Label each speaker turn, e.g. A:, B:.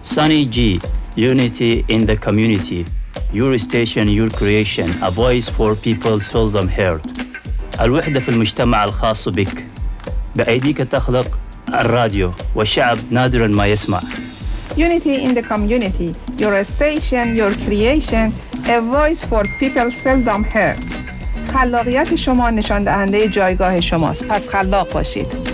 A: Sunny G, Unity in the Community. Your station, your creation. A voice for people seldom heard. الوحدة في المجتمع الخاص بك. بأيديك تخلق الراديو والشعب نادراً ما يسمع.
B: Unity in the Community. Your station, your creation. A voice for people seldom heard. خلاقیت شما نشان دهنده جایگاه شماست. پس خلاق باشید.